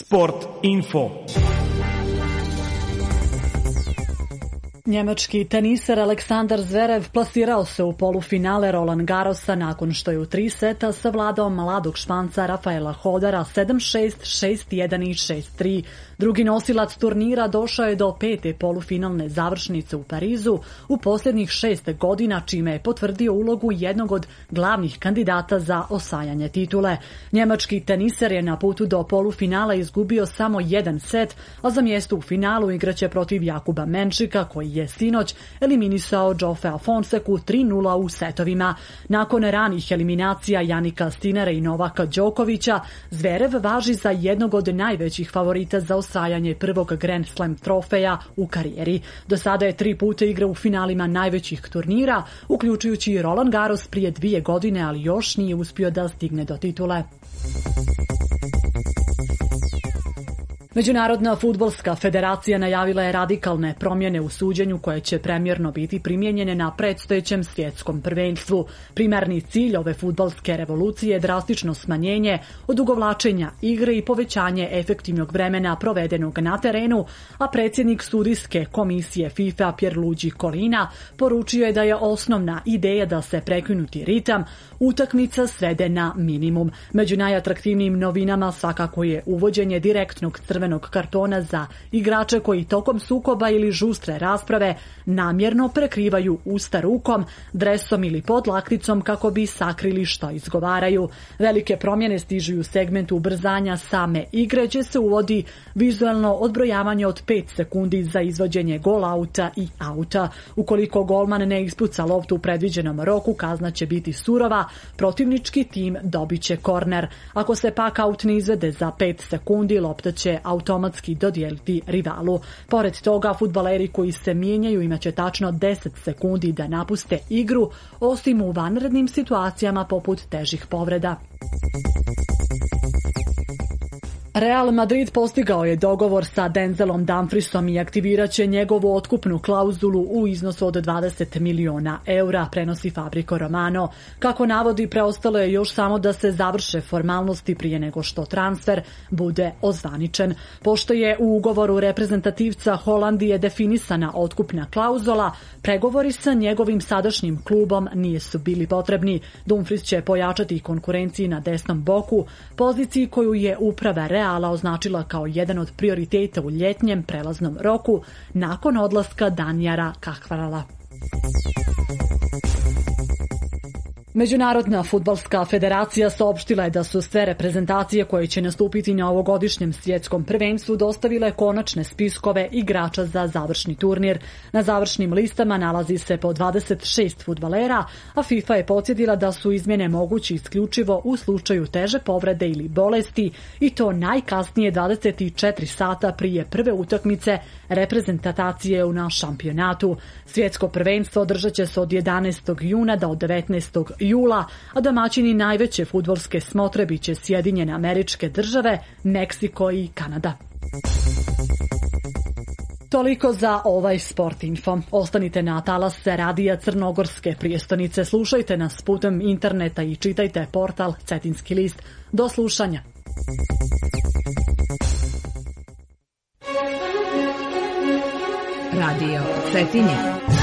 Sport info. Njemački teniser Aleksandar Zverev plasirao se u polufinale Roland Garrosa nakon što je u 3 seta savladao mladog Španca Rafaela Hodara 7-6, 6-1 i 6-3. Drugi nosilac turnira došao je do 5. polufinalne završnice u Parizu u posljednjih 6 godina, čime je potvrdio ulogu jednog od glavnih kandidata za osvajanje titule. Njemački teniser je na putu do polufinala izgubio samo jedan set, a za mjesto u finalu igraće protiv Jakuba Menčika, koji je sinoć eliminisao Jofea Fonseku 3-0 u setovima. Nakon ranih eliminacija Janika Stinera i Novaka Đokovića, Zverev važi za jednog od najvećih favorita za osvajanje prvog Grand Slam trofeja u karijeri. Do sada je 3 puta igrao u finalima najvećih turnira, uključujući i Roland Garros prije 2 godine, ali još nije uspio da stigne do titule. Međunarodna fudbalska federacija najavila je radikalne promjene u suđenju koje će premjerno biti primijenjene na predstojećem svjetskom prvenstvu. Primarni cilj ove fudbalske revolucije je drastično smanjenje, odugovlačenja igre i povećanje efektivnog vremena provedenog na terenu, a predsjednik sudijske komisije FIFA Pierluigi Collina poručio je da je osnovna ideja da se prekinuti ritam utakmica svede na minimum. Među najatraktivnijim novinama svakako je uvođenje direktnog crvenog kartona za igrače koji tokom sukoba ili žustre rasprave namjerno prekrivaju usta rukom, dresom ili podlakticom kako bi sakrili što izgovaraju. Velike promjene stižu u segmentu ubrzanja same igre, gdje se uvodi vizualno odbrojavanje od 5 sekundi za izvođenje gol auta i auta. Ukoliko golman ne ispuca loptu u predviđenom roku, kazna će biti surova, protivnički tim dobit će korner. Ako se pak aut ne izvede za 5 sekundi, lopta će automatski dodijeliti rivalu. Pored toga, fudbaleri koji se mijenjaju imaće tačno 10 sekundi da napuste igru, osim u vanrednim situacijama poput težih povreda. Real Madrid postigao je dogovor sa Denzelom Dumfriesom i aktivirat će njegovu otkupnu klauzulu u iznosu od 20 miliona eura, prenosi Fabrizio Romano. Kako navodi, preostalo je još samo da se završe formalnosti prije nego što transfer bude ozvaničen. Pošto je u ugovoru reprezentativca Holandije definisana otkupna klauzula, pregovori sa njegovim sadašnjim klubom nisu bili potrebni. Dumfries će pojačati konkurenciji na desnom boku, poziciji koju je uprava Reala označila kao jedan od prioriteta u ljetnjem prelaznom roku nakon odlaska Danijara Kahvarala. Međunarodna fudbalska federacija saopštila je da su sve reprezentacije koje će nastupiti na ovogodišnjem svjetskom prvenstvu dostavile konačne spiskove igrača za završni turnir. Na završnim listama nalazi se po 26 fudbalera, a FIFA je podsjetila da su izmjene mogući isključivo u slučaju teže povrede ili bolesti, i to najkasnije 24 sata prije prve utakmice reprezentacije na šampionatu. Svjetsko prvenstvo održat će se od 11. juna do 19. jula, a domaćini najveće fudbalske smotre biće Sjedinjene Američke Države, Meksiko i Kanada. Toliko za ovaj Sport Info. Ostanite na talase radija Crnogorske prijestonice, slušajte nas putem interneta i čitajte portal Cetinski list. Do slušanja. Radio Cetinje.